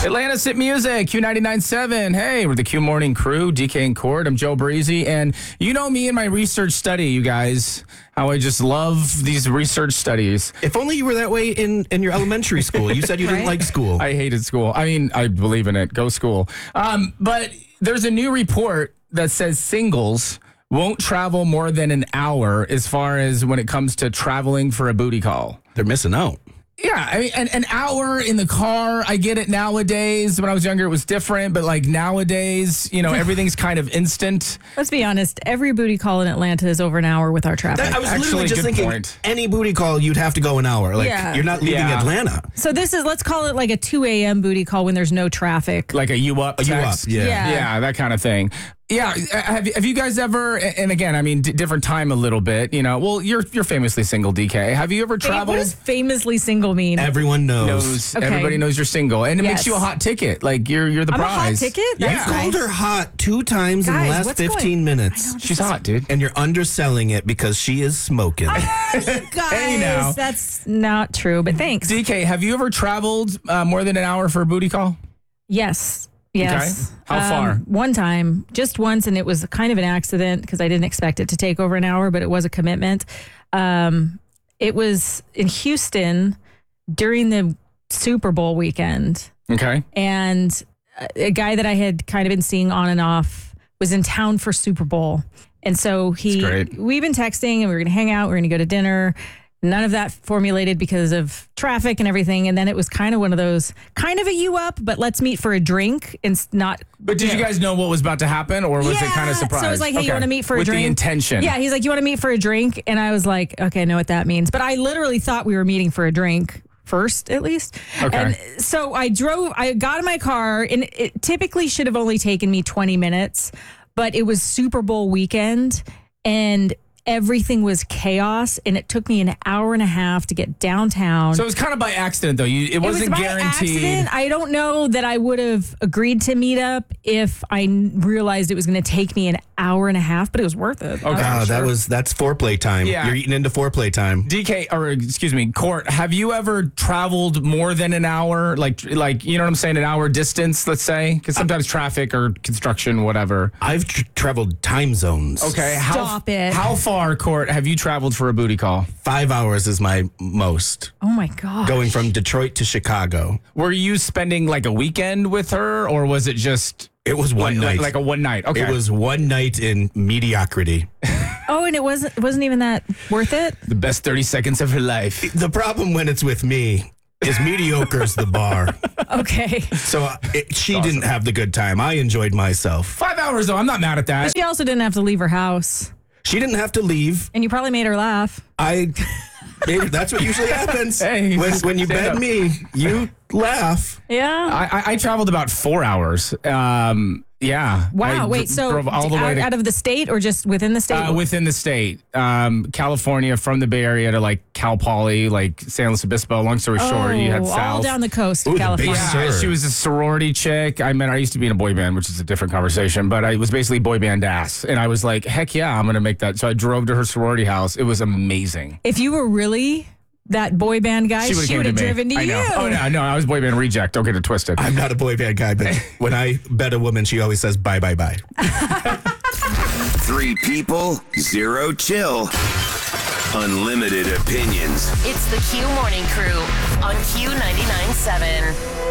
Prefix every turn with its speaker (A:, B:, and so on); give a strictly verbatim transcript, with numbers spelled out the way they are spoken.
A: Atlanta's Hit Music, Q ninety-nine point seven. Hey, we're the Q Morning Crew, D K and Court. I'm Joe Breezy, and you know me and my research study, you guys, how I just love these research studies.
B: If only you were that way in, in your elementary school. You said you didn't
C: Right?
B: like school.
A: I hated school. I mean, I believe in it. Go school. Um, but there's a new report that says singles won't travel more than an hour as far as when it comes to traveling for a booty call.
B: They're missing out.
A: Yeah, I mean, an, an hour in the car, I get it nowadays. When I was younger, it was different. But like nowadays, you know, everything's kind of instant.
C: Let's be honest. Every booty call in Atlanta is over an hour with our traffic.
B: That, I was
A: Actually,
B: literally just
A: good
B: thinking,
A: point.
B: any booty call, you'd have to go an hour. Like,
C: Yeah.
B: you're not leaving
A: Yeah.
B: Atlanta.
C: So this is, let's call it like a two a.m. booty call when there's no traffic.
A: Like a you up
B: You up,
A: text.
B: yeah.
C: Yeah.
A: Yeah, that kind of thing. Yeah, uh, have you, have you guys ever? And again, I mean, d- different time a little bit. You know, well, you're you're famously single, D K. Have you ever
C: What
A: traveled?
C: does famously single mean?
B: Everyone knows.
A: knows
C: Okay.
A: everybody knows you're single, and it makes
C: Yes.
A: you a hot ticket. Like you're you're the
C: I'm a hot
A: prize.
C: ticket?
B: You
C: That's
A: Yeah,
B: called
C: nice.
B: her hot two times in the
C: Guys,
B: last
C: what's
B: fifteen
C: going-
B: minutes.
A: she's hot, dude.
B: And you're underselling it because she is smoking.
C: Guys,
A: Hey, now.
C: that's not true, but thanks.
A: D K, have you ever traveled uh, more than an hour for a booty call?
C: Yes. Yes.
A: Okay. How far?
C: One time, just once, and it was kind of an accident because I didn't expect it to take over an hour, but it was a commitment. Um, it was in Houston during the Super Bowl weekend,
A: Okay.
C: and a guy that I had kind of been seeing on and off was in town for Super Bowl. And so he,
A: That's great.
C: we've been texting and we were going to hang out. We were going to go to dinner. None of that formulated because of traffic and everything. And then it was kind of one of those, kind of a you up, but let's meet for a drink and s- not.
A: But did you guys know what was about to happen, or was it kind of
C: Yeah.
A: surprise?
C: So it was like, hey, you
A: Okay.
C: want to meet for
A: With
C: a drink?
A: the intention.
C: Yeah, he's like, you want to meet for a drink? And I was like, okay, I know what that means. But I literally thought we were meeting for a drink first, at least.
A: Okay.
C: And so I drove, I got in my car, and it typically should have only taken me twenty minutes, but it was Super Bowl weekend, and everything was chaos, and it took me an hour and a half to get downtown.
A: So it was kind of by accident, though. You, it,
C: It was
A: wasn't
C: by
A: guaranteed.
C: accident. I don't know that I would have agreed to meet up if I n- realized it was going to take me an hour and a half, but it was worth it.
A: Okay.
B: Ah,
A: Sure.
B: that was that's foreplay time.
A: Yeah.
B: You're eating into foreplay time.
A: D K, or excuse me, Court, have you ever traveled more than an hour? Like, like you know what I'm saying? An hour distance, let's say? Because sometimes traffic or construction, whatever.
B: I've tr- traveled time zones.
A: Okay. How,
C: Stop it.
A: How far, Court, have you traveled for a booty call?
B: Five hours is my most.
C: Oh my God.
B: Going from Detroit to Chicago.
A: Were you spending like a weekend with her, or was it just
B: It was one, night.
A: Like a one night? Okay.
B: It was one night in mediocrity.
C: Oh, and it wasn't it wasn't even that worth it?
A: the best thirty seconds of her life.
B: The problem when it's with me is mediocre's the bar.
C: Okay.
B: So uh, it, she didn't have the good time. I enjoyed myself.
A: Five hours, though. I'm not mad at that.
C: She also didn't have to leave her house.
B: She didn't have to leave.
C: And you probably made her laugh.
B: I. Maybe that's what usually happens.
A: Hey,
B: when, when you
A: stand
B: bed
A: up.
B: me, you laugh.
C: Yeah.
A: I, I, I traveled about four hours. Um, yeah.
C: Wow.
A: I
C: Wait,
A: dr-
C: so
A: drove all the
C: out,
A: way to,
C: out of the state or just within the state?
A: uh, within the state, um, California, from the Bay Area to like Cal Poly, like San Luis Obispo. Long story short, you had
C: Oh,
A: south.
C: all down the coast
B: Ooh,
C: of
B: the
C: California.
B: big
A: Yeah,
B: Sir.
A: she was a sorority chick. I mean, I used to be in a boy band, which is a different conversation, but I was basically boy band ass. And I was like, heck yeah, I'm going to make that. So I drove to her sorority house. It was amazing.
C: If you were really that boy band guy,
A: She
C: she
A: would
C: would
A: have
C: have
A: came to me.
C: driven to
A: I know.
C: you.
A: Oh, no, no, I was boy band reject. Don't get it twisted.
B: I'm not a boy band guy, but when I bet a woman, she always says bye, bye, bye.
D: Three people, zero chill. Unlimited opinions.
E: It's the Q Morning Crew on Q ninety-nine point seven.